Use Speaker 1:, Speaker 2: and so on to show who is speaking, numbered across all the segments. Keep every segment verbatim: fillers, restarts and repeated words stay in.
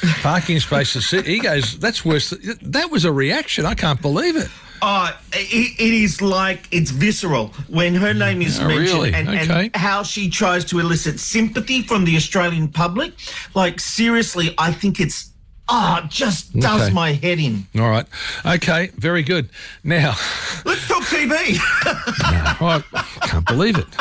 Speaker 1: parking spaces. He goes, that's worse. That was a reaction. I can't believe it.
Speaker 2: Oh, it, it is like, it's visceral when her name is
Speaker 1: Oh,
Speaker 2: mentioned
Speaker 1: really?
Speaker 2: and,
Speaker 1: Okay.
Speaker 2: and how she tries to elicit sympathy from the Australian public. Like, seriously, I think it's, oh, it just does
Speaker 1: Okay.
Speaker 2: my head in.
Speaker 1: All right. Okay, very good. Now,
Speaker 2: Let's talk T V.
Speaker 1: I can't believe it.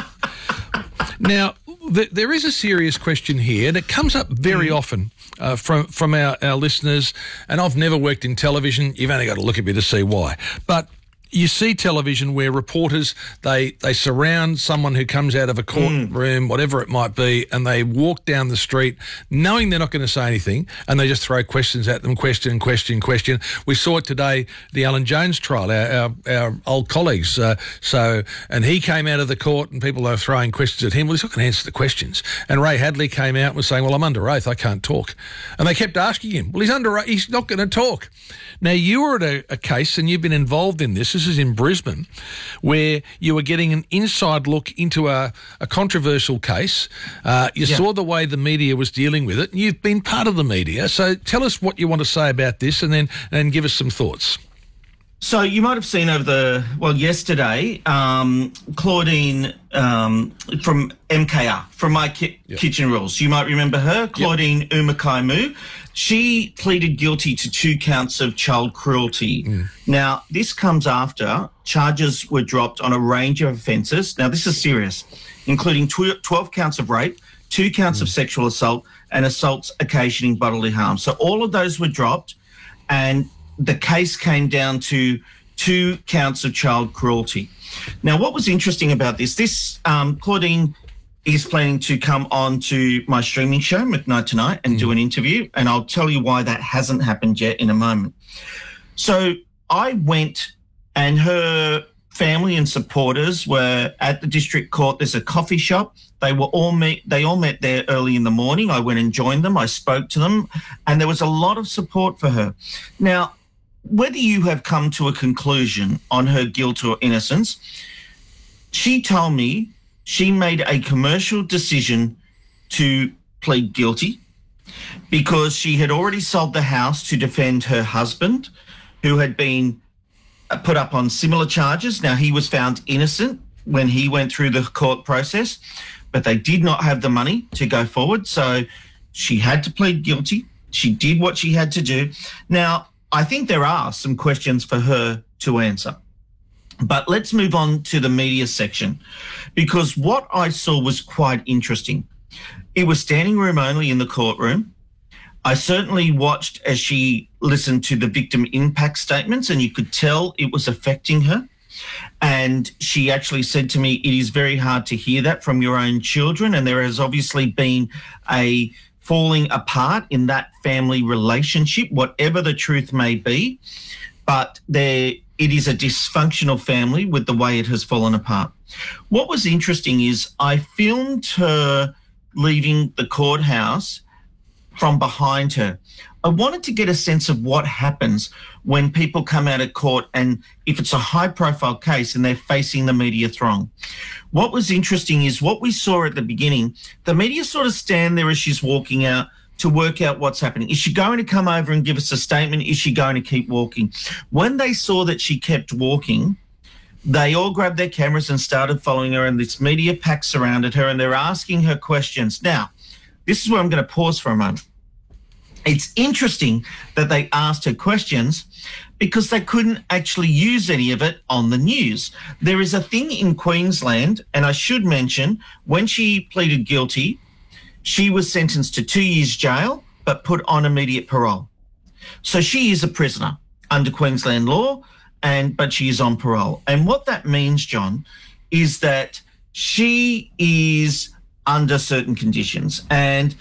Speaker 1: Now, th- there is a serious question here, and it comes up very often uh, from from our, our listeners, and I've never worked in television. You've only got to look at me to see why. But you see television where reporters, they, they surround someone who comes out of a courtroom, whatever it might be, and they walk down the street knowing they're not going to say anything, and they just throw questions at them, question, question, question. We saw it today, the Alan Jones trial, our, our, our old colleagues. Uh, so, and he came out of the court and people are throwing questions at him. Well, he's not going to answer the questions. And Ray Hadley came out and was saying, well, I'm under oath, I can't talk. And they kept asking him, well, he's under oath, he's not going to talk. Now, you were at a, a case, and you've been involved in this, this is in Brisbane, where you were getting an inside look into a, a controversial case. Uh, you
Speaker 2: Yeah.
Speaker 1: saw the way the media was dealing with it, and you've been part of the media. So tell us what you want to say about this, and then and give us some thoughts.
Speaker 2: So you might have seen over the, well, yesterday, um, Claudine um, from M K R, from My Ki-
Speaker 1: Yep.
Speaker 2: Kitchen Rules. You might remember her, Claudine Umakaimu. She pleaded guilty to two counts of child cruelty.
Speaker 1: Mm.
Speaker 2: Now, this comes after charges were dropped on a range of offences. Now, this is serious, including tw- twelve counts of rape, two counts
Speaker 1: Mm.
Speaker 2: of sexual assault, and assaults occasioning bodily harm. So all of those were dropped, and the case came down to two counts of child cruelty. Now, what was interesting about this, this um, Claudine is planning to come on to my streaming show, Midnight Tonight, and do an interview, and I'll tell you why that hasn't happened yet in a moment. So I went, and her family and supporters were at the district court. There's a coffee shop. They were all meet. They all met there early in the morning. I went and joined them. I spoke to them, and there was a lot of support for her. Now, whether you have come to a conclusion on her guilt or innocence, she told me she made a commercial decision to plead guilty because she had already sold the house to defend her husband, who had been put up on similar charges. Now, he was found innocent when he went through the court process, but they did not have the money to go forward. So she had to plead guilty. She did what she had to do. Now, I think there are some questions for her to answer. But let's move on to the media section, because what I saw was quite interesting. It was standing room only in the courtroom. I certainly watched as she listened to the victim impact statements, and you could tell it was affecting her. And she actually said to me, it is very hard to hear that from your own children. And there has obviously been a falling apart in that family relationship, whatever the truth may be. But there, it is a dysfunctional family with the way it has fallen apart. What was interesting is I filmed her leaving the courthouse from behind her. I wanted to get a sense of what happens when people come out of court and if it's a high-profile case and they're facing the media throng. What was interesting is what we saw at the beginning, the media sort of stand there as she's walking out to work out what's happening. Is she going to come over and give us a statement? Is she going to keep walking? When they saw that she kept walking, they all grabbed their cameras and started following her, and this media pack surrounded her, and they're asking her questions. Now, this is where I'm going to pause for a moment. It's interesting that they asked her questions because they couldn't actually use any of it on the news. There is a thing in Queensland, and I should mention, when she pleaded guilty, she was sentenced to two years jail but put on immediate parole. So she is a prisoner under Queensland law, and but she is on parole. And what that means, John, is that she is under certain conditions. And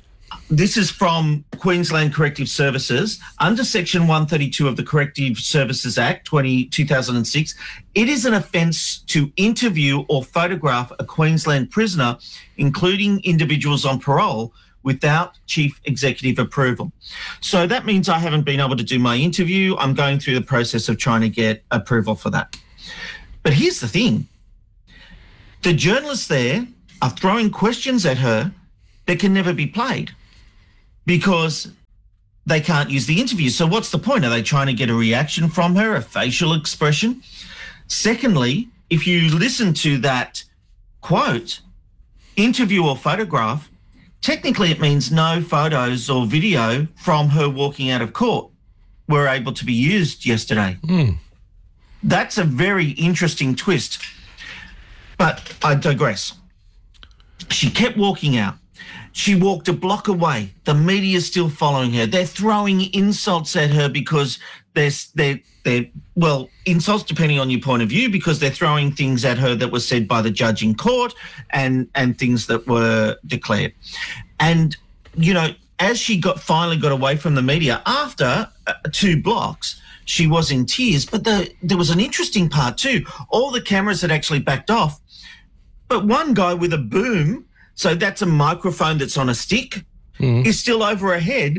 Speaker 2: this is from Queensland Corrective Services. Under Section one thirty-two of the Corrective Services Act two thousand six, it is an offence to interview or photograph a Queensland prisoner, including individuals on parole, without chief executive approval. So that means I haven't been able to do my interview. I'm going through the process of trying to get approval for that. But here's the thing. The journalists there are throwing questions at her that can never be played, because they can't use the interview. So what's the point? Are they trying to get a reaction from her, a facial expression? Secondly, if you listen to that quote, interview or photograph, technically it means no photos or video from her walking out of court were able to be used yesterday.
Speaker 1: Mm.
Speaker 2: That's a very interesting twist. But I digress. She kept walking out. She walked a block away. The media is still following her. They're throwing insults at her because they're, they're, they're, well, insults depending on your point of view, because they're throwing things at her that were said by the judge in court and, and things that were declared. And, you know, as she got finally got away from the media after uh, two blocks, she was in tears. But the, there was an interesting part too. All the cameras had actually backed off, but one guy with a boom, so that's a microphone that's on a stick, mm. is still over her head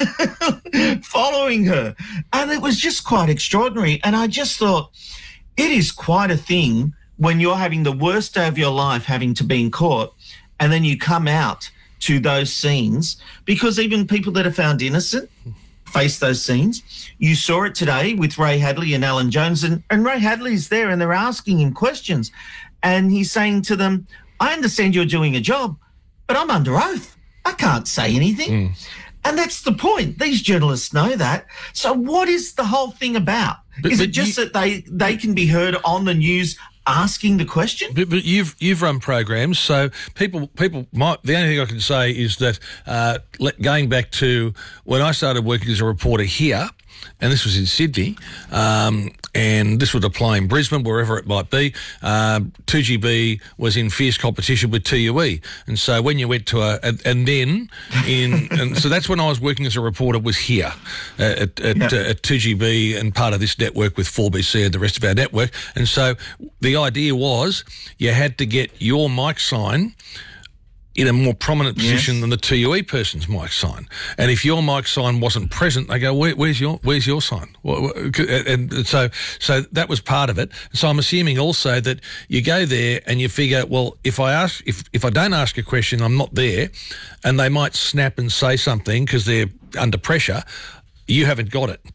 Speaker 2: following her. And it was just quite extraordinary. And I just thought, it is quite a thing when you're having the worst day of your life having to be in court, and then you come out to those scenes, because even people that are found innocent face those scenes. You saw it today with Ray Hadley and Alan Jones, and, and Ray Hadley's there and they're asking him questions. And he's saying to them, I understand you're doing a job, but I'm under oath. I can't say anything. Mm. And that's the point. These journalists know that. So what is the whole thing about? But, is but it just you, that they, they can be heard on the news asking the question?
Speaker 1: But, but you've you've run programs, so people people might. The only thing I can say is that uh, let, going back to when I started working as a reporter here, and this was in Sydney, um, and this would apply in Brisbane, wherever it might be. Um, two G B was in fierce competition with T U E, and so when you went to a, and, and then in, and so that's when I was working as a reporter, was here uh, at, at, yeah. uh, at two G B and part of this network with four B C and the rest of our network. And so the idea was you had to get your mic sign in a more prominent position yes. than the T U E person's mic sign. And if your mic sign wasn't present, they go, Where, where's your where's your sign? And so so that was part of it. So I'm assuming also that you go there and you figure, well, if I ask, if, if I don't ask a question, I'm not there, and they might snap and say something because they're under pressure, you haven't got it.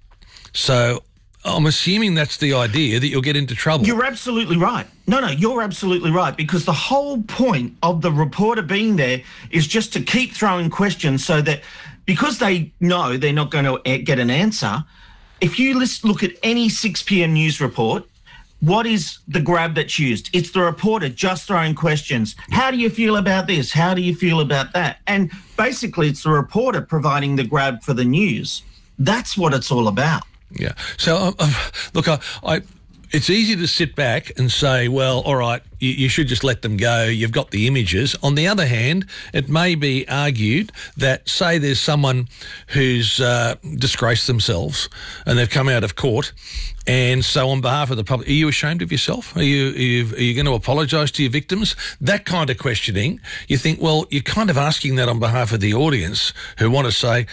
Speaker 1: So I'm assuming that's the idea, that you'll get into trouble.
Speaker 2: You're absolutely right. No, no, you're absolutely right, because the whole point of the reporter being there is just to keep throwing questions so that, because they know they're not going to get an answer, if you list, look at any six p.m. news report, what is the grab that's used? It's the reporter just throwing questions. How do you feel about this? How do you feel about that? And basically it's the reporter providing the grab for the news. That's what it's all about.
Speaker 1: Yeah. So, um, um, look, I, I, it's easy to sit back and say, well, all right, you, you should just let them go. You've got the images. On the other hand, it may be argued that, say there's someone who's uh, disgraced themselves and they've come out of court, and so on behalf of the public, are you ashamed of yourself? Are you, are you, are you going to apologise to your victims? That kind of questioning, you think, well, you're kind of asking that on behalf of the audience who want to say,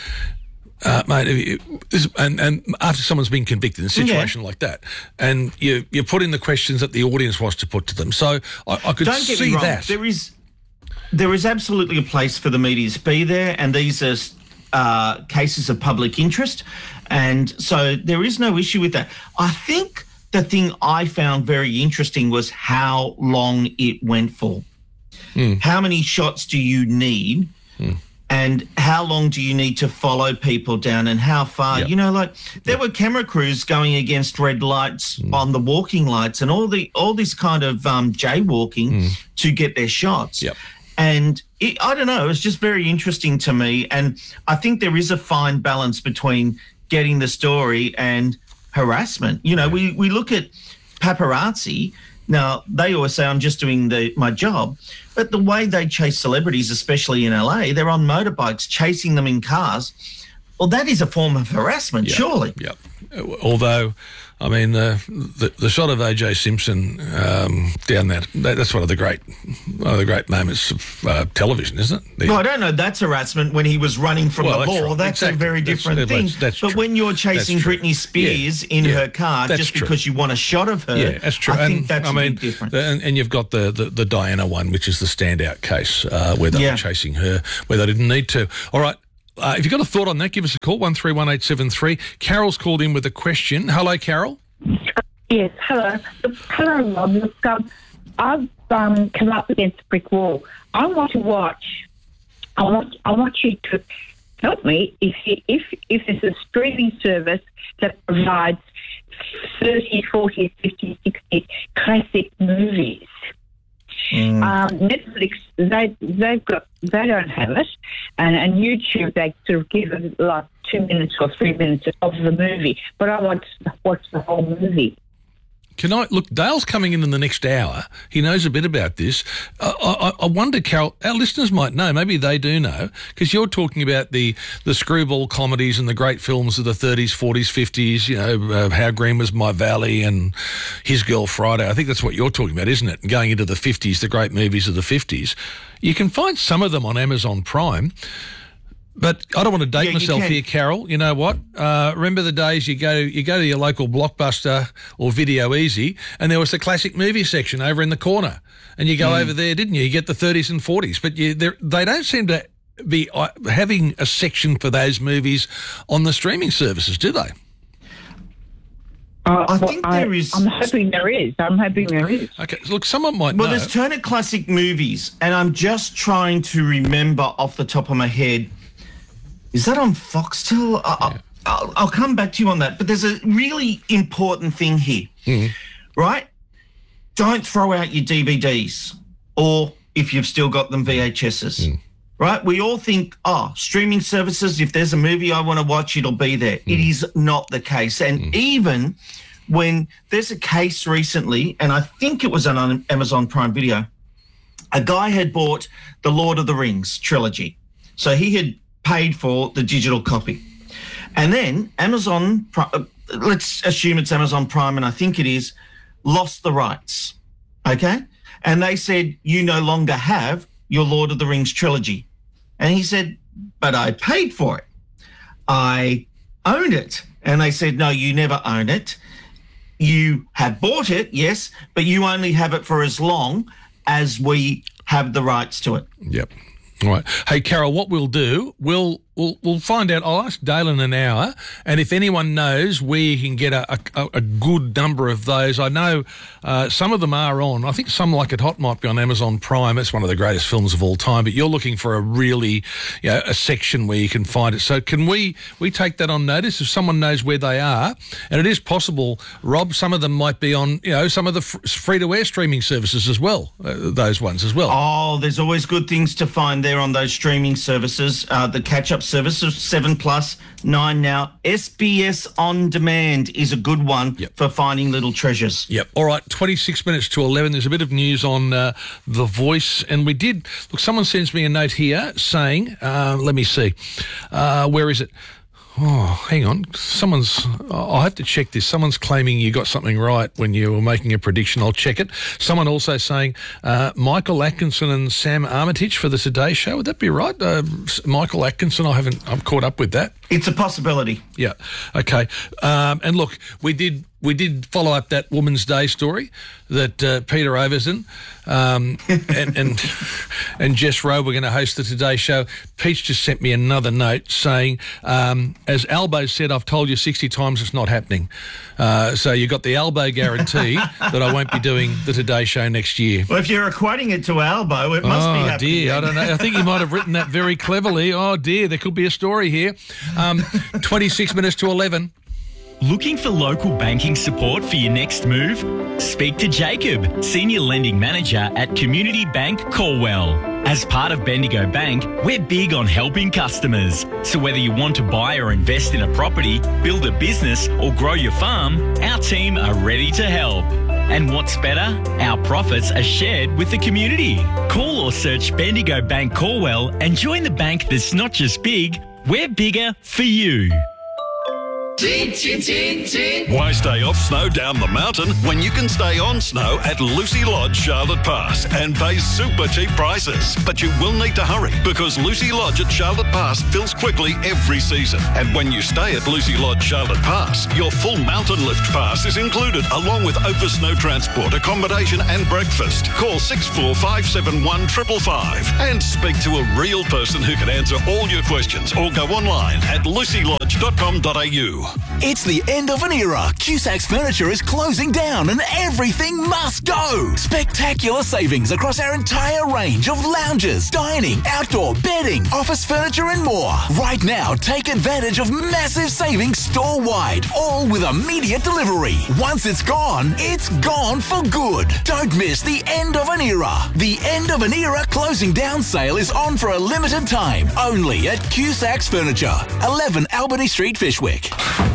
Speaker 1: Uh, mate, and, and after someone's been convicted in a situation yeah. like that, and you you put in the questions that the audience wants to put to them. So I, I could
Speaker 2: Don't get
Speaker 1: see
Speaker 2: me wrong.
Speaker 1: that.
Speaker 2: There is, there is absolutely a place for the media to be there, and these are uh, cases of public interest, and so there is no issue with that. I think the thing I found very interesting was how long it went for. Mm. How many shots do you need? Mm. And how long do you need to follow people down, and how far? Yep. You know, like there yep. were camera crews going against red lights mm. on the walking lights and all the all this kind of um, jaywalking mm. to get their shots.
Speaker 1: Yep.
Speaker 2: And it, I don't know, it was just very interesting to me. And I think there is a fine balance between getting the story and harassment. You know, we, we look at paparazzi. Now, they always say, I'm just doing the, my job. But the way they chase celebrities, especially in L A, they're on motorbikes, chasing them in cars. Well, that is a form of harassment,
Speaker 1: yep.
Speaker 2: surely.
Speaker 1: Yeah. Although, I mean, the, the the shot of O J Simpson um, down that, that, that's one of the great one of the great moments of uh, television, isn't it? The,
Speaker 2: well, I don't know. That's harassment when he was running from
Speaker 1: well,
Speaker 2: the
Speaker 1: that's
Speaker 2: law.
Speaker 1: right.
Speaker 2: That's
Speaker 1: exactly.
Speaker 2: a very different
Speaker 1: that's,
Speaker 2: thing.
Speaker 1: That's, that's
Speaker 2: but
Speaker 1: true.
Speaker 2: when you're chasing Britney Spears
Speaker 1: yeah.
Speaker 2: in
Speaker 1: yeah.
Speaker 2: her car
Speaker 1: that's
Speaker 2: just
Speaker 1: true.
Speaker 2: because you want a shot of her,
Speaker 1: yeah, that's true.
Speaker 2: I think
Speaker 1: and,
Speaker 2: that's
Speaker 1: I
Speaker 2: a
Speaker 1: mean,
Speaker 2: big difference.
Speaker 1: The, and, and you've got the, the, the Diana one, which is the standout case uh, where they
Speaker 2: yeah.
Speaker 1: were chasing her, where they didn't need to. All right. uh, if you've got a thought on that, give us a call, one three one eight seven three. Carol's called in with a question. Hello, Carol.
Speaker 3: Yes, hello. Look, hello, Rob. Look, um, I've um, come up against a brick wall. I want to watch. I want. I want you to help me if you, if if there's a streaming service that provides thirty, forty, fifty, sixty classic movies. Mm. Um, Netflix, they they've got they don't have it, and, and YouTube they sort of give it like two minutes or three minutes of the movie. But I want to watch the whole movie.
Speaker 1: Can I look? Dale's coming in in the next hour. He knows a bit about this. Uh, I, I wonder, Carol, our listeners might know. Maybe they do know, because you're talking about the the screwball comedies and the great films of the thirties, forties, fifties. You know, uh, How Green Was My Valley and His Girl Friday. I think that's what you're talking about, isn't it? And going into the fifties, the great movies of the fifties. You can find some of them on Amazon Prime. But I don't want to date
Speaker 2: yeah,
Speaker 1: myself here, Carol. You know what? Uh, remember the days you go you go to your local Blockbuster or Video Easy, and there was the classic movie section over in the corner, and you go mm. over there, didn't you? You get the thirties and forties, but you, they don't seem to be uh, having a section for those movies on the streaming services, do they?
Speaker 3: Uh, I think well, there I, is. I'm hoping there is. I'm hoping there is.
Speaker 1: Okay, look, someone might
Speaker 2: well,
Speaker 1: know.
Speaker 2: Well, there's Turner Classic Movies, and I'm just trying to remember off the top of my head. Is that on Foxtel? I'll, yeah. I'll, I'll come back to you on that. But there's a really important thing here, mm. right? Don't throw out your D V Ds, or if you've still got them, V H S's, mm. right? We all think, oh, streaming services, if there's a movie I want to watch, it'll be there. Mm. It is not the case. And mm. even when there's a case recently, and I think it was on Amazon Prime Video, a guy had bought the Lord of the Rings trilogy. So he had paid for the digital copy. And then Amazon, let's assume it's Amazon Prime, and I think it is, lost the rights, okay? And they said, you no longer have your Lord of the Rings trilogy. And he said, but I paid for it. I own it. And they said, no, you never own it. You have bought it, yes, but you only have it for as long as we have the rights to it.
Speaker 1: Yep. All right. Hey, Carol, what we'll do, we'll we'll we'll find out. I'll ask Dale in an hour, and if anyone knows where you can get a, a, a good number of those, I know uh, some of them are on. I think Some Like It Hot might be on Amazon Prime. It's one of the greatest films of all time, but you're looking for a really, you know, a section where you can find it. So can we, we take that on notice if someone knows where they are? And it is possible, Rob, some of them might be on, you know, some of the f- free-to-air streaming services as well, uh, those ones as well.
Speaker 2: Oh, there's always good things to find there on those streaming services. Uh, the catch-up services, seven plus, nine now. S B S On Demand is a good one yep. for finding little treasures.
Speaker 1: Yep. All right, twenty-six minutes to eleven. There's a bit of news on uh, The Voice, and we did... Look, someone sends me a note here saying, uh, let me see, uh, where is it? Oh, hang on. Someone's... I'll have to check this. Someone's claiming you got something right when you were making a prediction. I'll check it. Someone also saying uh, Michael Atkinson and Sam Armitage for the Today Show. Would that be right? Uh, Michael Atkinson, I haven't... I'm caught up with that.
Speaker 2: It's a possibility.
Speaker 1: Yeah. Okay. Um, and look, we did... We did follow up that Women's Day story that uh, Peter Overton um, and, and and Jess Rowe were going to host the Today Show. Peach just sent me another note saying, um, as Albo said, I've told you sixty times it's not happening. Uh, so you got the Albo guarantee that I won't be doing the Today Show next year.
Speaker 2: Well, if you're equating it to Albo, it must
Speaker 1: oh,
Speaker 2: be happening.
Speaker 1: Oh, dear. I don't know. I think he might have written that very cleverly. Oh, dear. There could be a story here. Um, twenty-six minutes to eleven.
Speaker 4: Looking for local banking support for your next move? Speak to Jacob, Senior Lending Manager at Community Bank Corwell. As part of Bendigo Bank, we're big on helping customers. So whether you want to buy or invest in a property, build a business or grow your farm, our team are ready to help. And what's better? Our profits are shared with the community. Call or search Bendigo Bank Corwell and join the bank that's not just big, we're bigger for you.
Speaker 5: Why stay off snow down the mountain when you can stay on snow at Lucy Lodge, Charlotte Pass and pay super cheap prices? But you will need to hurry because Lucy Lodge at Charlotte Pass fills quickly every season. And when you stay at Lucy Lodge, Charlotte Pass, your full mountain lift pass is included along with over snow transport, accommodation and breakfast. Call six four five seven one five five five and speak to a real person who can answer all your questions or go online at lucy lodge dot com dot a u.
Speaker 6: It's the end of an era. Cusacks Furniture is closing down and everything must go. Spectacular savings across our entire range of lounges, dining, outdoor, bedding, office furniture and more. Right now, take advantage of massive savings store-wide, all with immediate delivery. Once it's gone, it's gone for good. Don't miss the end of an era. The end of an era closing down sale is on for a limited time, only at Cusacks Furniture, eleven Albany Street, Fishwick.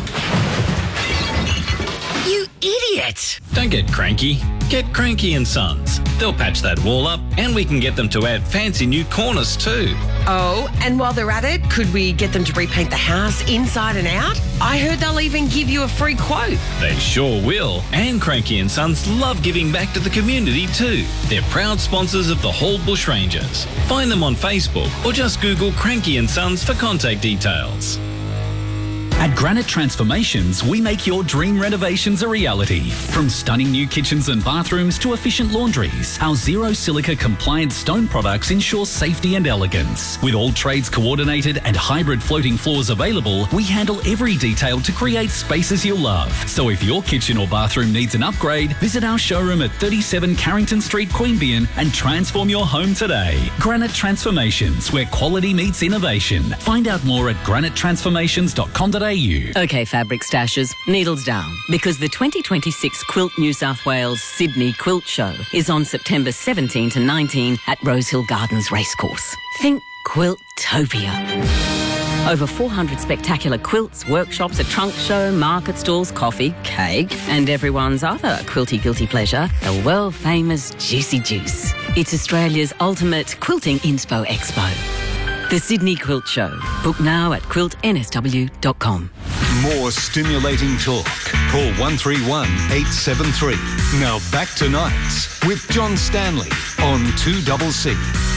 Speaker 4: You idiot! Don't get cranky. Get Cranky and Sons. They'll patch that wall up and we can get them to add fancy new cornice too.
Speaker 7: Oh, and while they're at it, could we get them to repaint the house inside and out? I heard they'll even give you a free quote.
Speaker 4: They sure will. And Cranky and Sons love giving back to the community too. They're proud sponsors of the Hall Bushrangers. Find them on Facebook or just Google Cranky and Sons for contact details.
Speaker 8: At Granite Transformations, we make your dream renovations a reality. From stunning new kitchens and bathrooms to efficient laundries, our zero silica compliant stone products ensure safety and elegance. With all trades coordinated and hybrid floating floors available, we handle every detail to create spaces you'll love. So if your kitchen or bathroom needs an upgrade, visit our showroom at thirty-seven Carrington Street, Queanbeyan and transform your home today. Granite Transformations, where quality meets innovation. Find out more at granite transformations dot com dot a u.
Speaker 9: OK, fabric stashers, needles down, because the twenty twenty-six Quilt New South Wales Sydney Quilt Show is on September seventeenth to nineteenth at Rosehill Gardens Racecourse. Think Quiltopia. Over four hundred spectacular quilts, workshops, a trunk show, market stalls, coffee, cake, and everyone's other quilty guilty pleasure, the world-famous Juicy Juice. It's Australia's ultimate quilting inspo expo. The Sydney Quilt Show. Book now at quilt n s w dot com.
Speaker 10: More stimulating talk. Call one three one, eight seven three. Now back to Nights with John Stanley on two C C.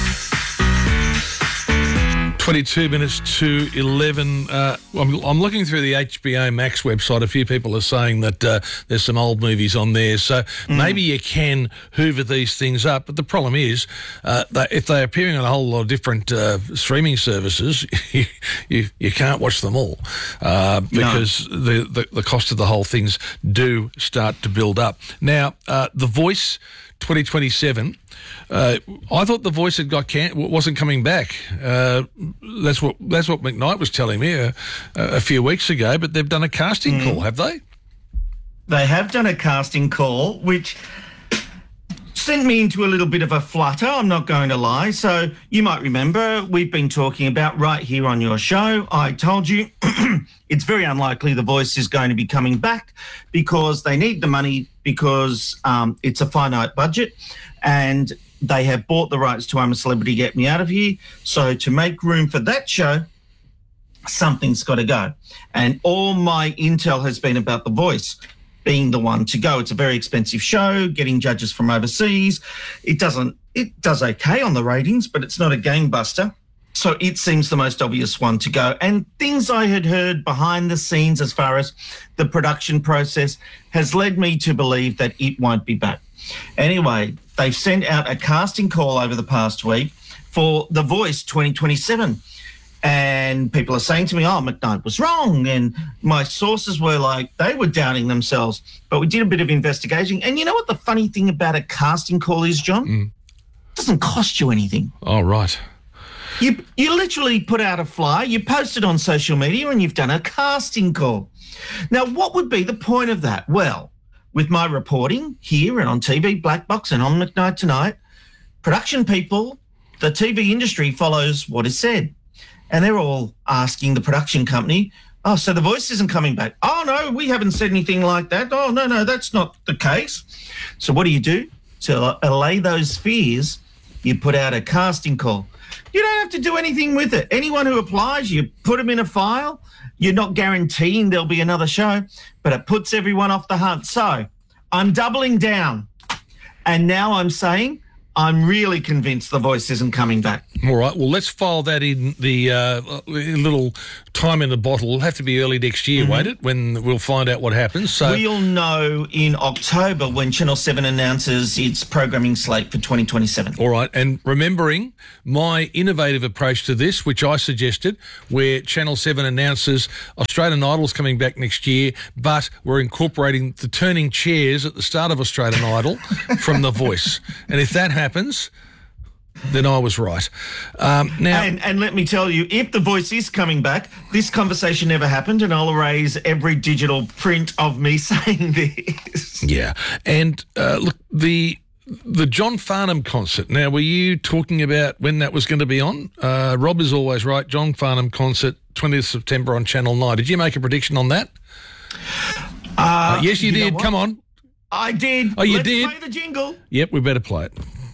Speaker 1: twenty-two minutes to eleven. Uh, I'm, I'm looking through the H B O Max website. A few people are saying that uh, there's some old movies on there. So mm. maybe you can hoover these things up. But the problem is, uh, that if they're appearing on a whole lot of different uh, streaming services, you, you you can't watch them all uh, because no. the, the, the cost of the whole things do start to build up. Now, uh, The Voice twenty twenty-seven... Uh, I thought The Voice had got can- wasn't coming back. Uh, that's what that's what McKnight was telling me a, a few weeks ago. But they've done a casting mm. call, have they?
Speaker 2: They have done a casting call, which sent me into a little bit of a flutter. I'm not going to lie. So you might remember we've been talking about right here on your show. I told you it's very unlikely The Voice is going to be coming back because they need the money because um, it's a finite budget. And they have bought the rights to I'm a Celebrity, Get Me Out of Here. So to make room for that show, something's got to go. And all my intel has been about The Voice being the one to go. It's a very expensive show, getting judges from overseas. It doesn't, it does okay on the ratings, but it's not a game buster. So it seems the most obvious one to go. And things I had heard behind the scenes as far as the production process has led me to believe that it won't be back. Anyway, they've sent out a casting call over the past week for The Voice twenty twenty-seven. And people are saying to me, oh, McKnight was wrong. And my sources were like, they were doubting themselves. But we did a bit of investigating. And you know what the funny thing about a casting call is, John? Mm. It doesn't cost you anything.
Speaker 1: Oh, right.
Speaker 2: You, you literally put out a flyer, you post it on social media, and you've done a casting call. Now, what would be the point of that? Well, with my reporting here and on T V Black Box and on McKnight Tonight, production people, the T V industry follows what is said. And they're all asking the production company, oh, so The Voice isn't coming back. Oh, no, we haven't said anything like that. Oh, no, no, that's not the case. So what do you do? To allay those fears, you put out a casting call. You don't have to do anything with it. Anyone who applies, you put them in a file. You're not guaranteeing there'll be another show, but it puts everyone off the hunt. So I'm doubling down. And now I'm saying I'm really convinced The Voice isn't coming back.
Speaker 1: All right. Well, let's file that in the uh, little time in the bottle. It'll have to be early next year, mm-hmm. won't it? When we'll find out what happens. So
Speaker 2: we'll know in October when Channel seven announces its programming slate for twenty twenty-seven.
Speaker 1: All right. And remembering my innovative approach to this, which I suggested, where Channel seven announces Australian Idol's coming back next year, but we're incorporating the turning chairs at the start of Australian Idol from The Voice. And if that happens, then I was right. Um, now,
Speaker 2: and, and let me tell you, if The Voice is coming back, this conversation never happened, and I'll erase every digital print of me saying this.
Speaker 1: Yeah. And uh, look, the the John Farnham concert. Now, were you talking about when that was going to be on? Uh, Rob is always right. John Farnham concert, twentieth of September on Channel nine. Did you make a prediction on that?
Speaker 2: Uh,
Speaker 1: uh, yes, you, you did. Come on.
Speaker 2: I did.
Speaker 1: Oh, you
Speaker 2: Let's
Speaker 1: did?
Speaker 2: play the jingle.
Speaker 1: Yep, we better play it.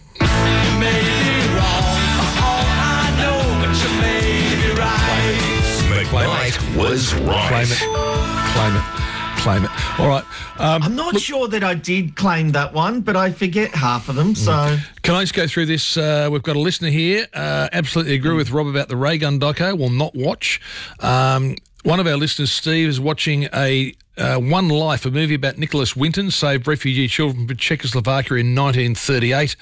Speaker 5: McKnight was right.
Speaker 1: Claim it. Claim it. Claim it. All right. Um,
Speaker 2: I'm not
Speaker 1: look,
Speaker 2: sure that I did claim that one, but I forget half of them, so...
Speaker 1: Can I just go through this? Uh, we've got a listener here. Uh, absolutely agree with Rob about the Ray Gun doco. Will not watch. Um, one of our listeners, Steve, is watching a... Uh, One Life, a movie about Nicholas Winton, saved refugee children from Czechoslovakia in nineteen thirty-eight.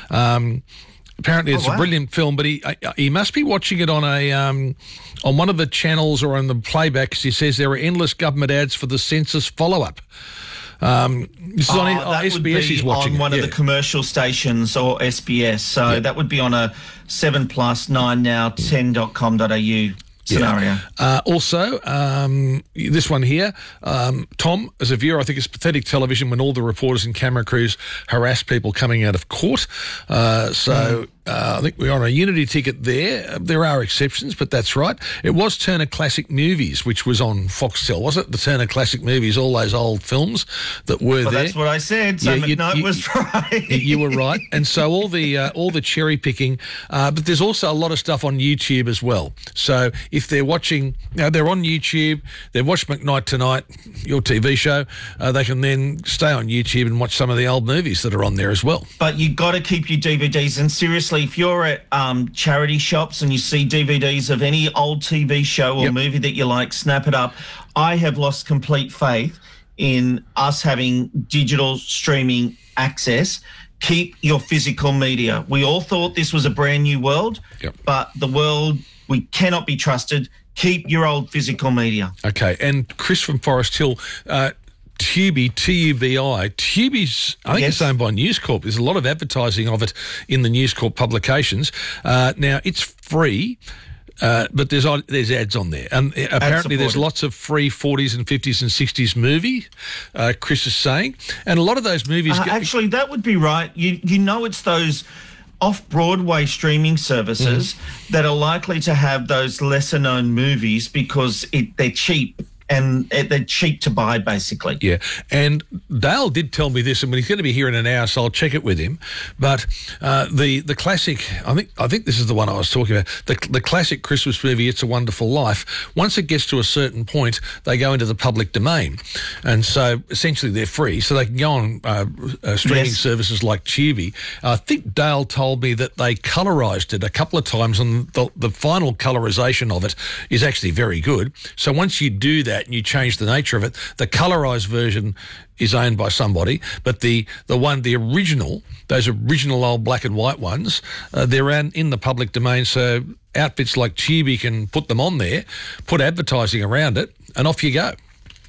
Speaker 1: Um, apparently, it's oh, wow. a brilliant film, but he he must be watching it on a um, on one of the channels or on the playback, because he says there are endless government ads for the census follow-up. Um, this is
Speaker 2: oh,
Speaker 1: on, on S B S. He's watching
Speaker 2: on one
Speaker 1: it,
Speaker 2: of
Speaker 1: yeah.
Speaker 2: the commercial stations or S B S. So
Speaker 1: yeah.
Speaker 2: that would be on a seven plus, nine now, ten dot com dot a u. Scenario.
Speaker 1: Yeah. Uh, also, um, this one here, um, Tom, as a viewer, I think it's pathetic television when all the reporters and camera crews harass people coming out of court. Uh, so mm. uh, I think we're on a Unity ticket there. There are exceptions, but that's right. It was Turner Classic Movies, which was on Foxtel, was it? The Turner Classic Movies, all those old films that were
Speaker 2: well,
Speaker 1: there.
Speaker 2: That's what I said. So yeah, McKnight you, was right.
Speaker 1: You were right. And so all the uh, all the cherry picking, uh, but there's also a lot of stuff on YouTube as well. So if they're watching, you know, they're on YouTube, they've watched McKnight Tonight, your T V show, uh, they can then stay on YouTube and watch some of the old movies that are on there as well.
Speaker 2: But you got to keep your D V Ds. And seriously, if you're at um, charity shops and you see D V Ds of any old T V show or
Speaker 1: yep.
Speaker 2: movie that you like, snap it up. I have lost complete faith in us having digital streaming access. Keep your physical media. We all thought this was a brand new world,
Speaker 1: yep.
Speaker 2: but the world, we cannot be trusted. Keep your old physical media.
Speaker 1: Okay, and Chris from Forest Hill, uh, Tubi, T U B I. Tubi's, I think yes. it's owned by News Corp. There's a lot of advertising of it in the News Corp publications. Uh, now, it's free. Uh, but there's there's ads on there. And apparently there's lots of free forties and fifties and sixties movie, uh, Chris is saying. And a lot of those movies...
Speaker 2: Uh,
Speaker 1: go-
Speaker 2: actually, that would be right. You you know it's those off-Broadway streaming services mm-hmm. that are likely to have those lesser-known movies because it, they're cheap. And they're cheap to buy, basically.
Speaker 1: Yeah. And Dale did tell me this, and he's going to be here in an hour, so I'll check it with him. But uh, the the classic, I think I think this is the one I was talking about, the, the classic Christmas movie, It's a Wonderful Life, once it gets to a certain point, they go into the public domain. And so, essentially, they're free, so they can go on uh, uh, streaming yes. services like Tubi. I think Dale told me that they colorised it a couple of times, and the, the final colorisation of it is actually very good. So once you do that, and you change the nature of it, the colorized version is owned by somebody, but the the one, the original, those original old black and white ones, uh, they're in, in the public domain, so outfits like Tubi can put them on there, put advertising around it, and off you go.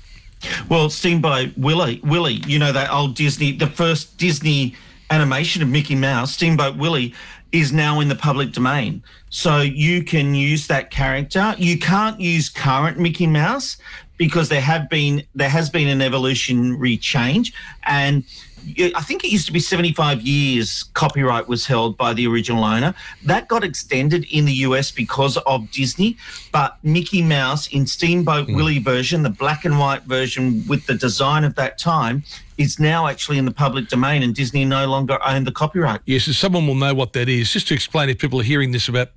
Speaker 2: Well, Steamboat Willie, Willie, you know, that old Disney, the first Disney animation of Mickey Mouse, Steamboat Willie, is now in the public domain. So you can use that character. You can't use current Mickey Mouse because there have been there has been an evolutionary change. And I think it used to be seventy-five years copyright was held by the original owner. That got extended in the U S because of Disney. But Mickey Mouse in Steamboat mm. Willie version, the black and white version with the design of that time, is now actually in the public domain, and Disney no longer own the copyright.
Speaker 1: Yes, so someone will know what that is. Just to explain, if people are hearing this about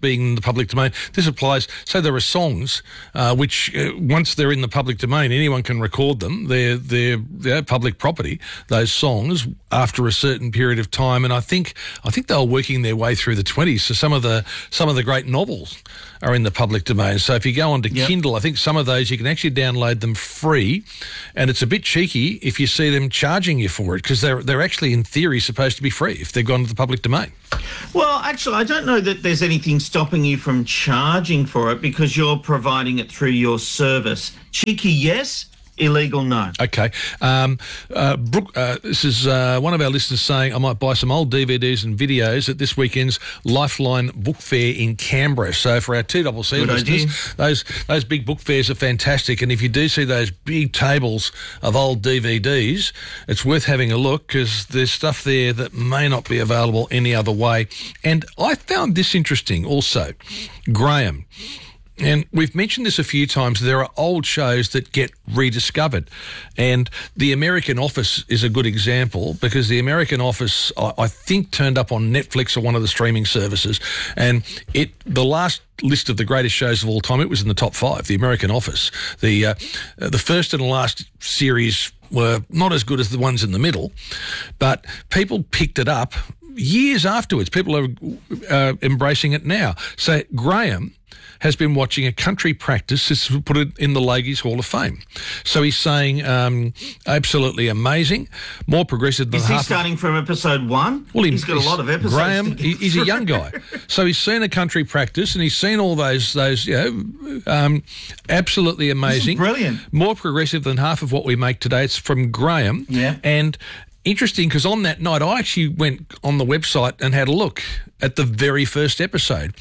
Speaker 1: being in the public domain. This applies, so there are songs uh, which, uh, once they're in the public domain, anyone can record them. They're, they're, they're public property, those songs, after a certain period of time. And I think I think they were working their way through the twenties. So some of the some of the great novels are in the public domain. So if you go onto yep. Kindle, I think some of those you can actually download them free, and it's a bit cheeky if you see them charging you for it, because they're they're actually in theory supposed to be free if they've gone to the public domain.
Speaker 2: Well, actually, I don't know that there's anything stopping you from charging for it because you're providing it through your service. Cheeky, yes. Illegal, no.
Speaker 1: Okay. Um, uh, Brooke, uh, this is uh, one of our listeners saying, I might buy some old D V Ds and videos at this weekend's Lifeline Book Fair in Canberra. So for our two double C listeners, those those big book fairs are fantastic. And if you do see those big tables of old D V Ds, it's worth having a look because there's stuff there that may not be available any other way. And I found this interesting also. Graham. And we've mentioned this a few times. There are old shows that get rediscovered. And The American Office is a good example because The American Office, I, I think, turned up on Netflix or one of the streaming services. And it the last list of the greatest shows of all time, it was in the top five, The American Office. The, uh, the first and last series were not as good as the ones in the middle, but people picked it up years afterwards. People are uh, embracing it now. So Graham has been watching a country practice. This will put it in the Ladies Hall of Fame. So he's saying um, absolutely amazing, more progressive than
Speaker 2: Is
Speaker 1: half.
Speaker 2: Is he starting
Speaker 1: of,
Speaker 2: from episode one?
Speaker 1: Well, he,
Speaker 2: he's got
Speaker 1: he's,
Speaker 2: a lot of episodes.
Speaker 1: Graham, he, he's a young guy, so he's seen a country practice and he's seen all those those you know um, absolutely amazing,
Speaker 2: brilliant,
Speaker 1: more progressive than half of what we make today. It's from Graham,
Speaker 2: yeah,
Speaker 1: and. Interesting, because on that night, I actually went on the website and had a look at the very first episode.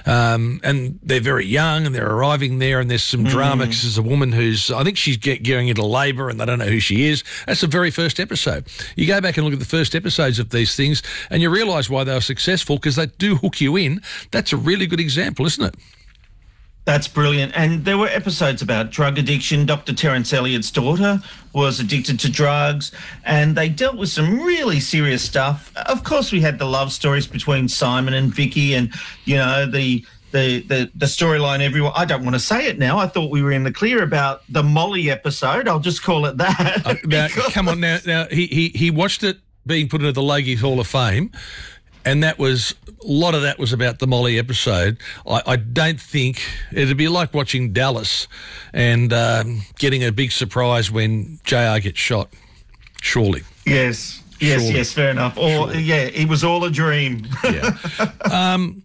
Speaker 1: Um, and they're very young and they're arriving there and there's some mm. drama because there's a woman who's, I think she's get, going into labour and they don't know who she is. That's the very first episode. You go back and look at the first episodes of these things and you realise why they were successful, because they do hook you in. That's a really good example, isn't it?
Speaker 2: That's brilliant. And there were episodes about drug addiction. Doctor Terence Elliott's daughter was addicted to drugs, and they dealt with some really serious stuff. Of course, we had the love stories between Simon and Vicky, and, you know, the the the, the storyline everyone... I don't want to say it now. I thought we were in the clear about the Molly episode. I'll just call it that.
Speaker 1: Uh, now, come on now. Now, he, he, he watched it being put into the Ladies Hall of Fame, and that was... a lot of that was about the Molly episode. I, I don't think it'd be like watching Dallas and um, getting a big surprise when J R gets shot. Surely.
Speaker 2: Yes. Yes.
Speaker 1: Surely.
Speaker 2: Yes. Fair enough. Or Surely. yeah, it was all a dream.
Speaker 1: Yeah. Um,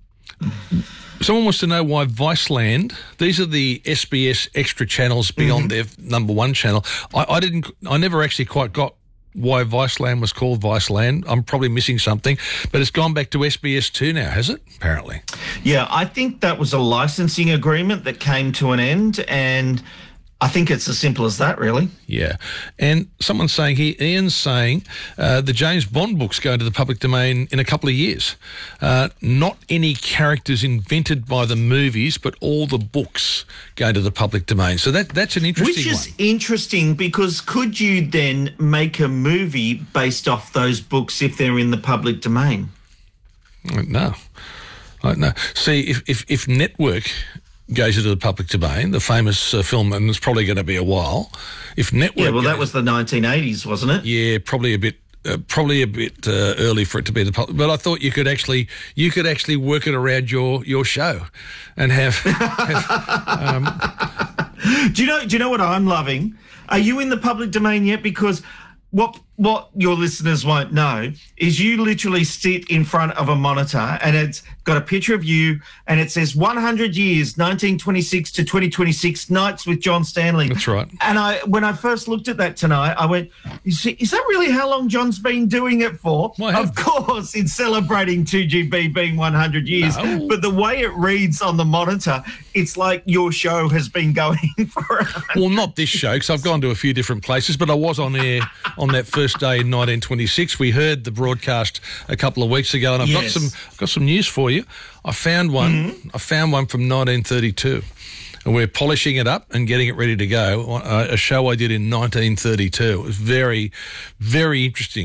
Speaker 1: someone wants to know why Viceland. These are the S B S extra channels beyond mm-hmm. their number one channel. I, I didn't. I never actually quite got why Viceland was called Viceland. I'm probably missing something, but it's gone back to S B S two now, has it? Apparently.
Speaker 2: Yeah, I think that was a licensing agreement that came to an end, and I think it's as simple as that, really.
Speaker 1: Yeah. And someone's saying here, Ian's saying uh, the James Bond books go into the public domain in a couple of years. Uh, not any characters invented by the movies, but all the books go to the public domain. So that that's an interesting
Speaker 2: Which is
Speaker 1: one.
Speaker 2: interesting, because could you then make a movie based off those books if they're in the public domain?
Speaker 1: No. No. See, if, if, if Network goes into the public domain, the famous uh, film, and it's probably going to be a while. If Network,
Speaker 2: yeah, well,
Speaker 1: goes,
Speaker 2: that was the nineteen eighties, wasn't it?
Speaker 1: Yeah, probably a bit, uh, probably a bit uh, early for it to be the public. But I thought you could actually, you could actually work it around your your show, and have. have um,
Speaker 2: do you know? Do you know what I'm loving? Are you in the public domain yet? Because what what your listeners won't know is you literally sit in front of a monitor and it's got a picture of you and it says one hundred years, nineteen twenty-six to twenty twenty-six, Nights with John Stanley.
Speaker 1: That's right.
Speaker 2: And I, when I first looked at that tonight, I went, is, is that really how long John's been doing it for?
Speaker 1: Well,
Speaker 2: of course, it's celebrating two G B being one hundred years.
Speaker 1: No.
Speaker 2: But the way it reads on the monitor, it's like your show has been going for...
Speaker 1: Well, not this show, because I've gone to a few different places, but I was on air on that first day in nineteen twenty-six. We heard the broadcast a couple of weeks ago, and I've
Speaker 2: Yes.
Speaker 1: got some I've got some news for you. I found one.
Speaker 2: Mm-hmm.
Speaker 1: I found one from nineteen thirty-two, and we're polishing it up and getting it ready to go. A show I did in nineteen thirty-two. It was very, very interesting.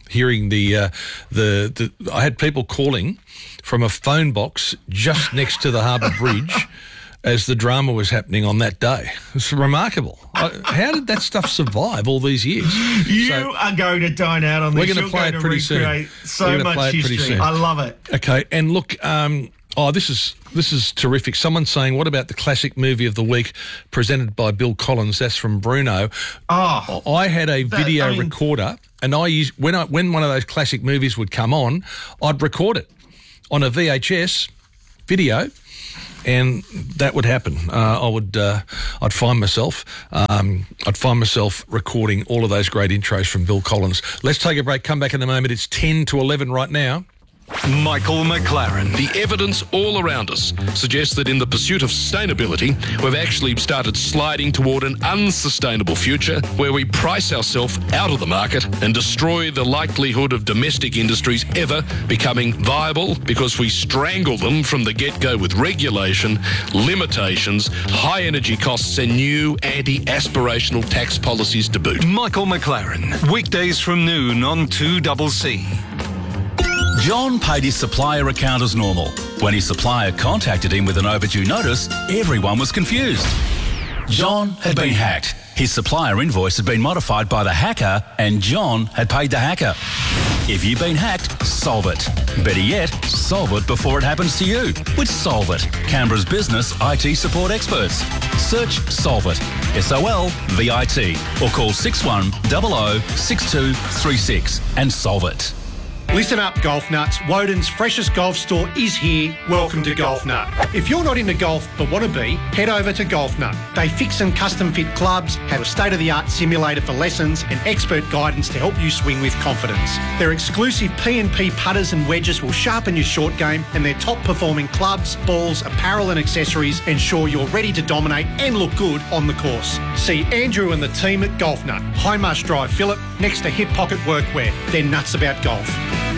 Speaker 1: hearing the, uh, the, the, I had people calling from a phone box just next to the Harbour Bridge as the drama was happening on that day. It's remarkable. How did that stuff survive all these years?
Speaker 2: You
Speaker 1: so,
Speaker 2: are going to dine out on this.
Speaker 1: We're going to play it pretty soon.
Speaker 2: So much history. I love it.
Speaker 1: Okay, and look, um, oh, this is this is terrific. Someone's saying, what about the classic movie of the week presented by Bill Collins? That's from Bruno.
Speaker 2: Oh,
Speaker 1: I had a
Speaker 2: that,
Speaker 1: video
Speaker 2: I mean,
Speaker 1: recorder, and I used when I when one of those classic movies would come on, I'd record it on a V H S video. And that would happen. Uh, I would, uh, I'd find myself, um, I'd find myself recording all of those great intros from Bill Collins. Let's take a break. Come back in a moment. It's ten to eleven right now.
Speaker 11: Michael McLaren. The evidence all around us suggests that in the pursuit of sustainability, we've actually started sliding toward an unsustainable future where we price ourselves out of the market and destroy the likelihood of domestic industries ever becoming viable because we strangle them from the get-go with regulation, limitations, high energy costs and new anti-aspirational tax policies to boot.
Speaker 10: Michael McLaren. Weekdays from noon on two C C.
Speaker 8: John paid his supplier account as normal. When his supplier contacted him with an overdue notice, everyone was confused. John had been hacked. His supplier invoice had been modified by the hacker, and John had paid the hacker. If you've been hacked, solve it. Better yet, solve it before it happens to you with Solve It, Canberra's business I T support experts. Search Solve It, S O L V I T, or call six one zero zero six two three six and solve it.
Speaker 12: Listen up, golf nuts. Woden's freshest golf store is here. Welcome to Golf Nut. If you're not into golf but want to be, head over to Golf Nut. They fix and custom fit clubs, have a state-of-the-art simulator for lessons and expert guidance to help you swing with confidence. Their exclusive P and P putters and wedges will sharpen your short game, and their top-performing clubs, balls, apparel and accessories ensure you're ready to dominate and look good on the course. See Andrew and the team at Golf Nut, High Marsh Drive, Phillip, next to Hip Pocket Workwear. They're nuts about golf.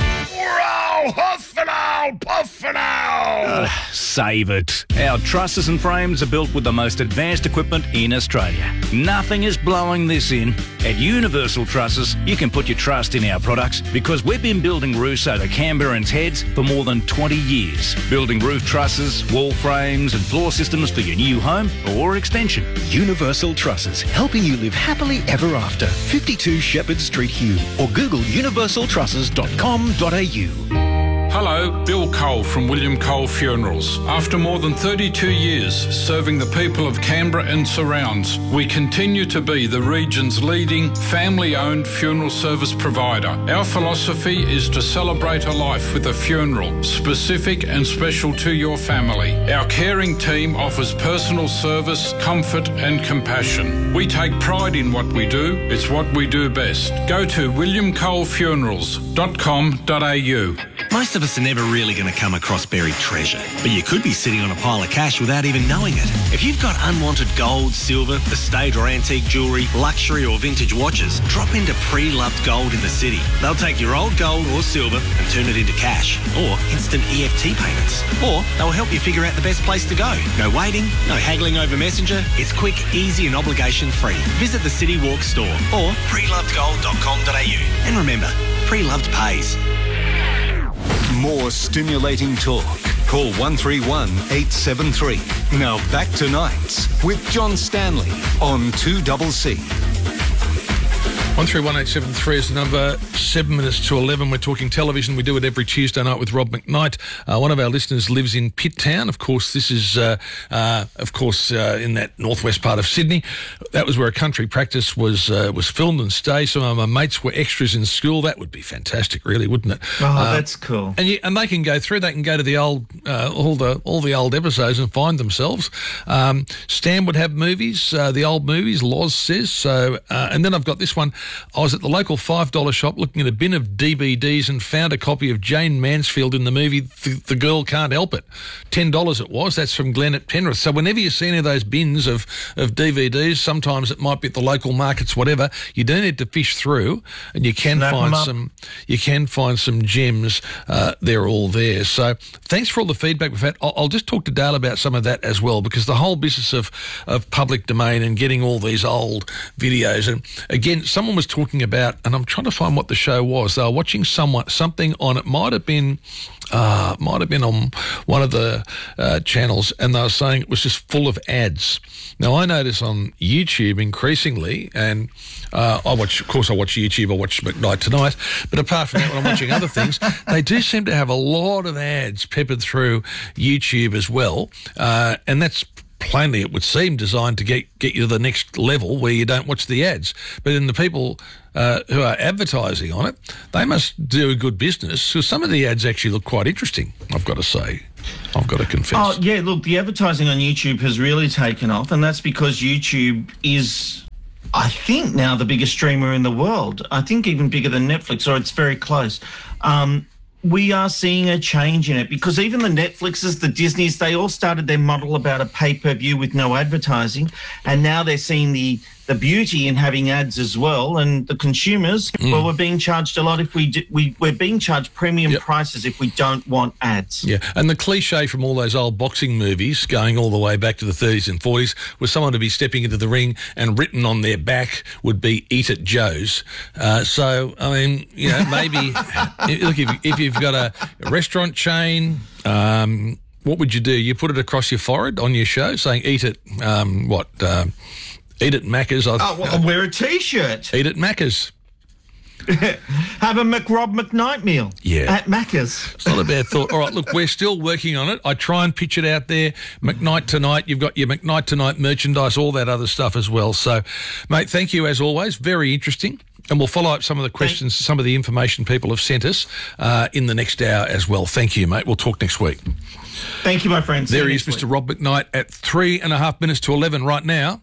Speaker 13: Huff and owl, puff and owl.
Speaker 14: Uh, save it. Our trusses and frames are built with the most advanced equipment in Australia. Nothing is blowing this in. At Universal Trusses, you can put your trust in our products because we've been building roofs over Canberrans' heads for more than twenty years. Building roof trusses, wall frames and floor systems for your new home or extension.
Speaker 15: Universal Trusses, helping you live happily ever after. fifty-two Shepherd Street, Hume, or Google universal trusses dot com dot a u.
Speaker 16: Hello, Bill Cole from William Cole Funerals. After more than thirty-two years serving the people of Canberra and surrounds, we continue to be the region's leading family-owned funeral service provider. Our philosophy is to celebrate a life with a funeral, specific and special to your family. Our caring team offers personal service, comfort and compassion. We take pride in what we do. It's what we do best. Go to william cole funerals dot com dot a u.
Speaker 17: Most of us are never really going to come across buried treasure, but you could be sitting on a pile of cash without even knowing it. If you've got unwanted gold, silver, estate or antique jewellery, luxury or vintage watches, drop into Pre-Loved Gold in the city. They'll take your old gold or silver and turn it into cash or instant E F T payments. Or they'll help you figure out the best place to go. No waiting, no haggling over Messenger. It's quick, easy and obligation free. Visit the City Walk store or pre loved gold dot com dot a u. And remember, Pre-Loved pays.
Speaker 10: More stimulating talk. Call one three one eight seven three. Now back to Nights with John Stanley on two C C.
Speaker 1: one three one eight seven three is the number. Seven minutes to eleven. We're talking television. We do it every Tuesday night with Rob McKnight. Uh, one of our listeners lives in Pitt Town. Of course, this is, uh, uh, of course, uh, in that northwest part of Sydney. That was where a country practice was uh, was filmed and staged. Some of my mates were extras in school. That would be fantastic, really, wouldn't it?
Speaker 2: Oh,
Speaker 1: uh,
Speaker 2: that's cool.
Speaker 1: And you, and they can go through. They can go to the old uh, all the all the old episodes and find themselves. Um, Stan would have movies, uh, the old movies. Loz says so. Uh, and then I've got this one. I was at the local five dollar shop looking at a bin of D V Ds and found a copy of Jane Mansfield in the movie The, the Girl Can't Help It. ten dollars it was. That's from Glenn at Penrith. So whenever you see any of those bins of, of D V Ds, sometimes it might be at the local markets, whatever, you do need to fish through and you can
Speaker 2: Snap
Speaker 1: find
Speaker 2: 'em up.
Speaker 1: some you can find some gems. Uh, they're all there. So thanks for all the feedback we've had. I'll, I'll just talk to Dale about some of that as well, because the whole business of, of public domain and getting all these old videos, and again, someone was was talking about, and I'm trying to find what the show was. They were watching someone something on, it might have been, uh, might have been on one of the uh, channels, and they were saying it was just full of ads. Now, I notice on YouTube increasingly, and uh, I watch, of course, I watch YouTube, I watch McKnight Tonight, but apart from that, when I'm watching other things, they do seem to have a lot of ads peppered through YouTube as well, uh, and that's plainly, it would seem, designed to get, get you to the next level where you don't watch the ads. But then the people uh, who are advertising on it, they must do a good business, because some of the ads actually look quite interesting, I've got to say. I've got to confess.
Speaker 2: Oh, yeah, look, the advertising on YouTube has really taken off, and that's because YouTube is, I think, now the biggest streamer in the world. I think even bigger than Netflix, or it's very close. Um, we are seeing a change in it, because even the Netflixes, the Disneys, they all started their model about a pay-per-view with no advertising, and now they're seeing the the beauty in having ads as well. And the consumers, mm. well, we're being charged a lot if we do, we we're being charged premium yep. prices if we don't want ads.
Speaker 1: Yeah, and the cliche from all those old boxing movies, going all the way back to the thirties and forties, was someone to be stepping into the ring and written on their back would be "Eat it, Joe's." Uh, so, I mean, you know, maybe look, if, if you've got a, a restaurant chain. Um, what would you do? You put it across your forehead on your show saying, eat it, um, what, uh, eat it Macca's.
Speaker 2: Oh, well, I'll wear a T-shirt.
Speaker 1: Eat it Macca's.
Speaker 2: Have a McRob McKnight meal
Speaker 1: yeah.
Speaker 2: at Macca's.
Speaker 1: It's not a bad thought. All right, look, we're still working on it. I try and pitch it out there. McKnight Tonight, you've got your McKnight Tonight merchandise, all that other stuff as well. So, mate, thank you as always. Very interesting. And we'll follow up some of the questions, Thanks. some of the information people have sent us uh, in the next hour as well. Thank you, mate. We'll talk next week.
Speaker 2: Thank you, my friend. See
Speaker 1: there he is, Mister Rob McKnight, at three and a half minutes to eleven right now.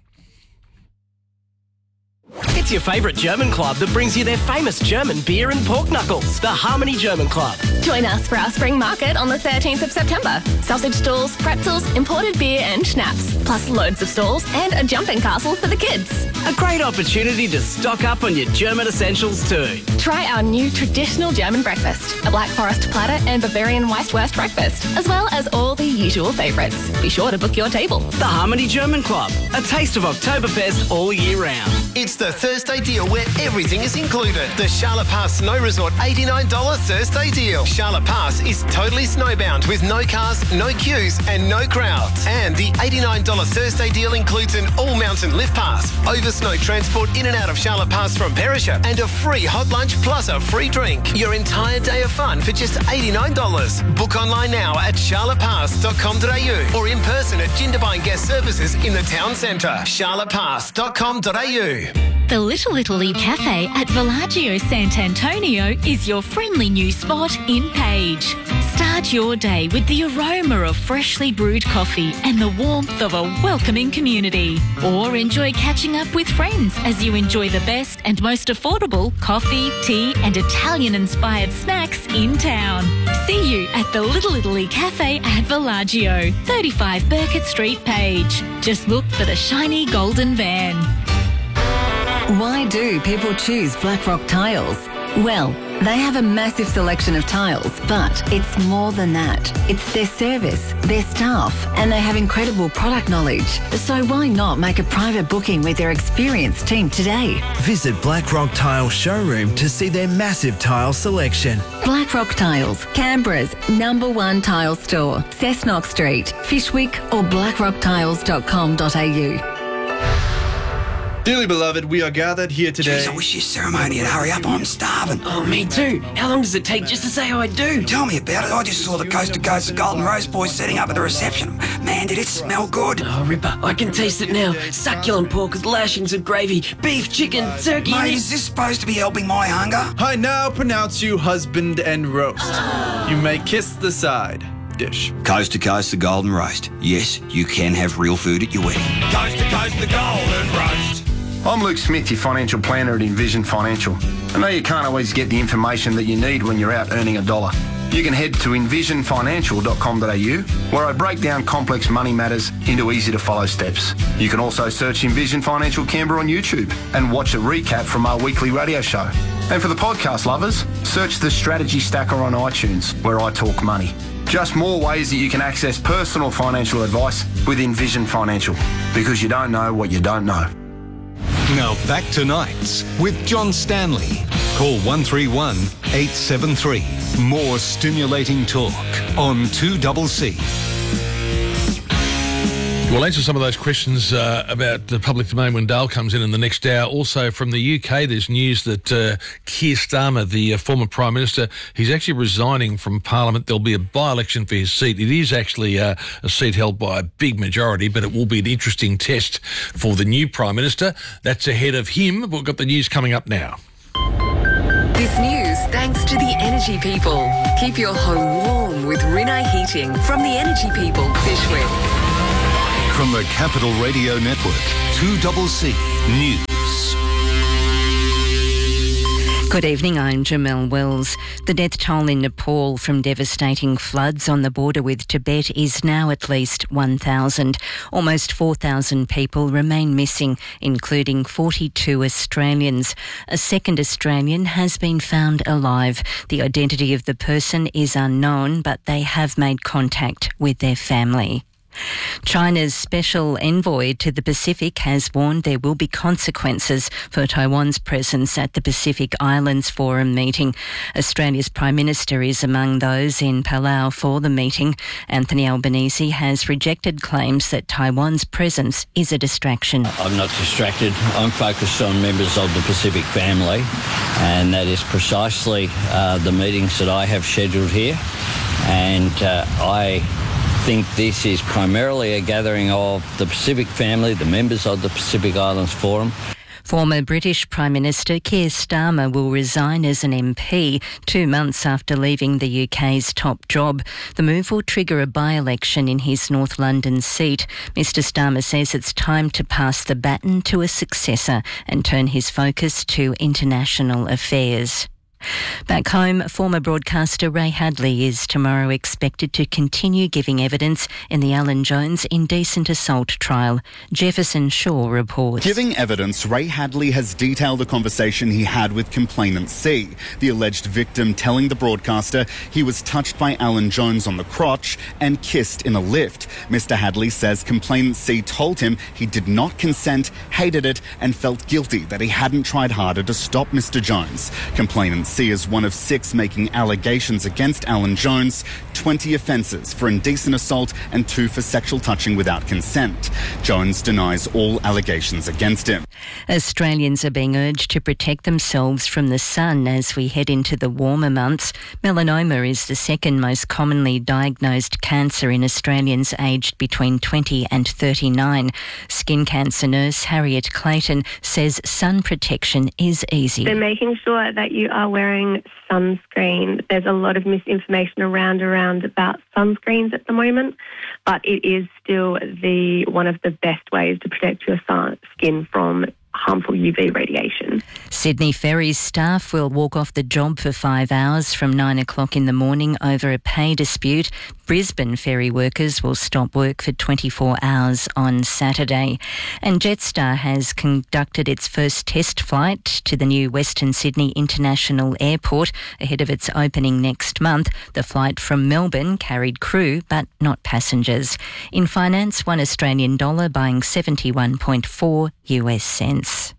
Speaker 18: It's your favourite German club that brings you their famous German beer and pork knuckles, the Harmony German Club.
Speaker 19: Join us for our spring market on the thirteenth of September. Sausage stalls, pretzels, imported beer and schnapps, plus loads of stalls and a jumping castle for the kids.
Speaker 18: A great opportunity to stock up on your German essentials too.
Speaker 19: Try our new traditional German breakfast, a Black Forest platter and Bavarian Weisswurst breakfast, as well as all the usual favourites. Be sure to book your table.
Speaker 18: The Harmony German Club, a taste of Oktoberfest all year round.
Speaker 20: It's the Thursday deal where everything is included. The Charlotte Pass Snow Resort eighty-nine dollars Thursday deal. Charlotte Pass is totally snowbound with no cars, no queues and no crowds. And the eighty-nine dollars Thursday deal includes an all-mountain lift pass, over snow transport in and out of Charlotte Pass from Perisher, and a free hot lunch plus a free drink. Your entire day of fun for just eighty-nine dollars. Book online now at charlotte pass dot com dot a u or in person at Jindabyne Guest Services in the town centre. charlotte pass dot com dot a u.
Speaker 21: The Little Italy Cafe at Villaggio Sant'Antonio is your friendly new spot in Page. Start your day with the aroma of freshly brewed coffee and the warmth of a welcoming community. Or enjoy catching up with friends as you enjoy the best and most affordable coffee, tea and Italian-inspired snacks in town. See you at the Little Italy Cafe at Villaggio, thirty-five Burkett Street, Page. Just look for the shiny golden van.
Speaker 22: Why do people choose Blackrock Tiles? Well, they have a massive selection of tiles, but it's more than that. It's their service, their staff, and they have incredible product knowledge. So why not make a private booking with their experienced team today?
Speaker 23: Visit Blackrock Tile Showroom to see their massive tile selection.
Speaker 22: Blackrock Tiles, Canberra's number one tile store. Cessnock Street, Fishwick or blackrock tiles dot com dot a u.
Speaker 24: Dearly beloved, we are gathered here today.
Speaker 25: Jeez, I wish your ceremony would hurry up. I'm starving.
Speaker 18: Oh, me too. How long does it take just to say I do?
Speaker 25: Tell me about it. I just saw the Coast to Coast of Golden Rose boys setting up at the reception. Man, did it smell good.
Speaker 18: Oh, Ripper, I can taste it now. Succulent pork with lashings of gravy, beef, chicken, turkey.
Speaker 25: Mate, is this supposed to be helping my hunger?
Speaker 24: I now pronounce you husband and roast. Oh. You may kiss the side dish.
Speaker 25: Coast to Coast the Golden Roast. Yes, you can have real food at your wedding.
Speaker 13: Coast to Coast the Golden Roast.
Speaker 26: I'm Luke Smith, your financial planner at Envision Financial. I know you can't always get the information that you need when you're out earning a dollar. You can head to envision financial dot com dot a u, where I break down complex money matters into easy-to-follow steps. You can also search Envision Financial Canberra on YouTube and watch a recap from our weekly radio show. And for the podcast lovers, search the Strategy Stacker on iTunes, where I talk money. Just more ways that you can access personal financial advice with Envision Financial, because you don't know what you don't know.
Speaker 10: Now back to Nights with John Stanley. Call one three one, eight seven three. More stimulating talk on two C C.
Speaker 1: We'll answer some of those questions uh, about the public domain when Dale comes in in the next hour. Also from the U K, there's news that uh, Keir Starmer, the uh, former Prime Minister, he's actually resigning from Parliament. There'll be a by-election for his seat. It is actually uh, a seat held by a big majority, but it will be an interesting test for the new Prime Minister. That's ahead of him. We've got the news coming up now.
Speaker 3: This news thanks to the Energy People. Keep your home warm with Rinnai Heating from the Energy People, Fishwick.
Speaker 10: From the Capital Radio Network, two C C News.
Speaker 4: Good evening, I'm Jamelle Wells. The death toll in Nepal from devastating floods on the border with Tibet is now at least one thousand. Almost four thousand people remain missing, including forty-two Australians. A second Australian has been found alive. The identity of the person is unknown, but they have made contact with their family. China's special envoy to the Pacific has warned there will be consequences for Taiwan's presence at the Pacific Islands Forum meeting. Australia's Prime Minister is among those in Palau for the meeting. Anthony Albanese has rejected claims that Taiwan's presence is a distraction.
Speaker 5: I'm not distracted. I'm focused on members of the Pacific family, and that is precisely uh, the meetings that I have scheduled here. And uh, I think this is primarily a gathering of the Pacific family, the members of the Pacific Islands Forum.
Speaker 4: Former British Prime Minister Keir Starmer will resign as an M P two months after leaving the U K's top job. The move will trigger a by-election in his North London seat. Mister Starmer says it's time to pass the baton to a successor and turn his focus to international affairs. Back home, former broadcaster Ray Hadley is tomorrow expected to continue giving evidence in the Alan Jones indecent assault trial. Jefferson Shaw reports.
Speaker 6: Giving evidence, Ray Hadley has detailed a conversation he had with complainant C, the alleged victim telling the broadcaster he was touched by Alan Jones on the crotch and kissed in a lift. Mister Hadley says complainant C told him he did not consent, hated it and felt guilty that he hadn't tried harder to stop Mister Jones. Complainant C is one of six making allegations against Alan Jones, twenty offences for indecent assault and two for sexual touching without consent. Jones denies all allegations against him.
Speaker 4: Australians are being urged to protect themselves from the sun as we head into the warmer months. Melanoma is the second most commonly diagnosed cancer in Australians aged between twenty and thirty-nine. Skin cancer nurse Harriet Clayton says sun protection is easy.
Speaker 7: So making sure that you are wearing sunscreen. There's a lot of misinformation around around about sunscreens at the moment, but it is still the one of the best ways to protect your sun, skin from harmful U V radiation.
Speaker 4: Sydney Ferries staff will walk off the job for five hours from nine o'clock in the morning over a pay dispute. Brisbane ferry workers will stop work for twenty-four hours on Saturday. And Jetstar has conducted its first test flight to the new Western Sydney International Airport ahead of its opening next month. The flight from Melbourne carried crew but not passengers. In finance, one Australian dollar buying seventy-one point four U S cents.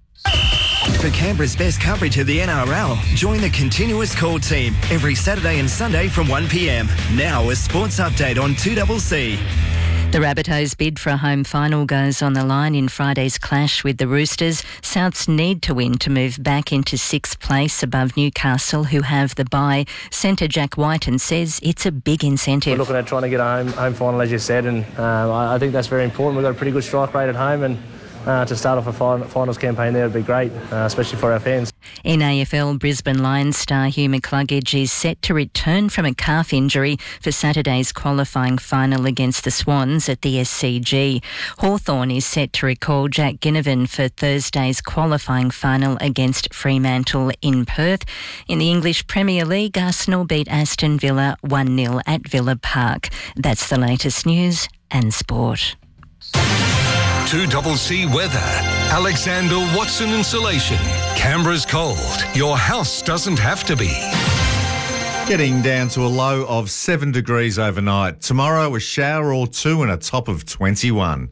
Speaker 23: For Canberra's best coverage of the N R L, join the Continuous Call team every Saturday and Sunday from one p m. Now a sports update on two C C.
Speaker 4: The Rabbitohs' bid for a home final goes on the line in Friday's clash with the Roosters. Souths need to win to move back into sixth place above Newcastle, who have the bye. Centre Jack Whiten says it's a big incentive.
Speaker 9: We're looking at trying to get a home, home final, as you said, and um, I, I think that's very important. We've got a pretty good strike rate at home, and Uh, to start off a finals campaign there would be great, uh, especially for our fans.
Speaker 4: In A F L, Brisbane Lions star Hugh McCluggage is set to return from a calf injury for Saturday's qualifying final against the Swans at the S C G. Hawthorn is set to recall Jack Ginnivan for Thursday's qualifying final against Fremantle in Perth. In the English Premier League, Arsenal beat Aston Villa one nil at Villa Park. That's the latest news and sport.
Speaker 10: two C C weather. Alexander Watson Insulation. Canberra's cold. Your house doesn't have to be.
Speaker 27: Getting down to a low of seven degrees overnight. Tomorrow, a shower or two and a top of twenty-one.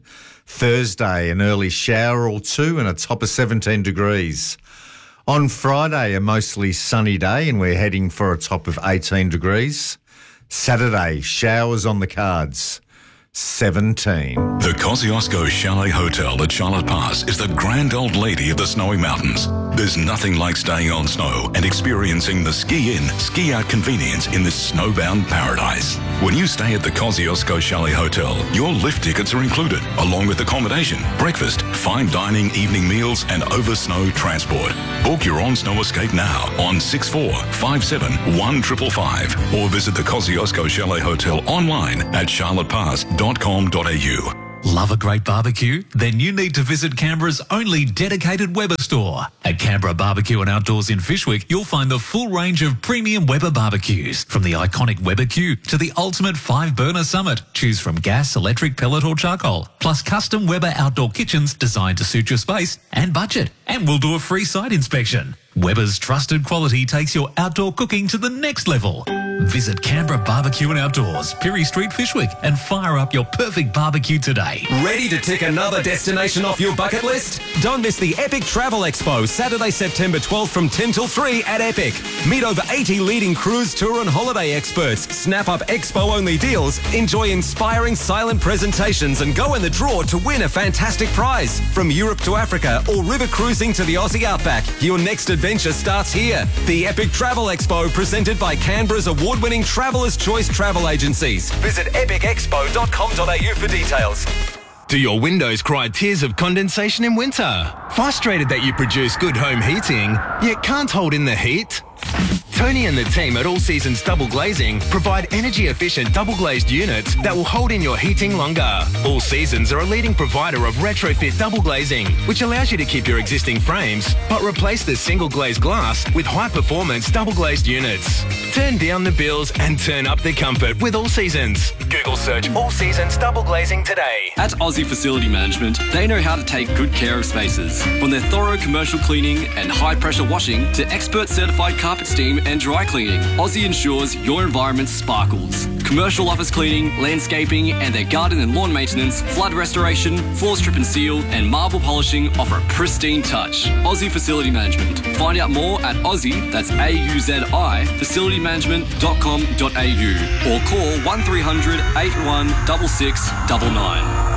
Speaker 27: Thursday, an early shower or two and a top of seventeen degrees. On Friday, a mostly sunny day and we're heading for a top of eighteen degrees. Saturday, showers on the cards. seventeen.
Speaker 8: The Kosciuszko Chalet Hotel at Charlotte Pass is the grand old lady of the snowy mountains. There's nothing like staying on snow and experiencing the ski-in, ski-out convenience in this snowbound paradise. When you stay at the Kosciuszko Chalet Hotel, your lift tickets are included, along with accommodation, breakfast, fine dining, evening meals, and over-snow transport. Book your on-snow escape now on six four five seven one five five five or visit the Kosciuszko Chalet Hotel online at charlotte pass dot com dot a u.
Speaker 11: Love a great barbecue? Then you need to visit Canberra's only dedicated Weber store. At Canberra Barbecue and Outdoors in Fyshwick, you'll find the full range of premium Weber barbecues. From the iconic Weber Q to the ultimate five-burner Summit. Choose from gas, electric, pellet or charcoal. Plus custom Weber outdoor kitchens designed to suit your space and budget. And we'll do a free site inspection. Weber's trusted quality takes your outdoor cooking to the next level. Visit Canberra Barbecue and Outdoors, Pirie Street, Fyshwick, and fire up your perfect barbecue today.
Speaker 12: Ready to tick another destination off your bucket list? Don't miss the Epic Travel Expo, Saturday, September twelfth from ten till three at Epic. Meet over eighty leading cruise, tour and holiday experts. Snap up expo-only deals, enjoy inspiring silent presentations and go in the draw to win a fantastic prize. From Europe to Africa or river cruising to the Aussie Outback, your next adventure starts here. The Epic Travel Expo, presented by Canberra's award-winning Traveller's Choice Travel Agencies. Visit epic expo dot com dot a u for details.
Speaker 14: Do your windows cry tears of condensation in winter? Frustrated that you produce good home heating, yet can't hold in the heat? Tony and the team at All Seasons Double Glazing provide energy-efficient double-glazed units that will hold in your heating longer. All Seasons are a leading provider of retrofit double glazing, which allows you to keep your existing frames, but replace the single-glazed glass with high-performance double-glazed units. Turn down the bills and turn up the comfort with All Seasons. Google search All Seasons Double Glazing today.
Speaker 15: At Aussie Facility Management, they know how to take good care of spaces. From their thorough commercial cleaning and high-pressure washing to expert certified carpet steam and dry cleaning, Aussie ensures your environment sparkles. Commercial office cleaning, landscaping, and their garden and lawn maintenance, flood restoration, floor strip and seal, and marble polishing offer a pristine touch. Aussie Facility Management. Find out more at Aussie, that's A U Z I, facility management dot com dot a u or call one three hundred eight one six six nine nine.